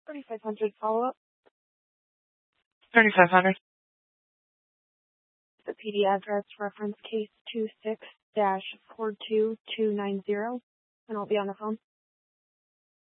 3500 follow-up. 3500. The PD address reference case 26-42290, and I'll be on the phone.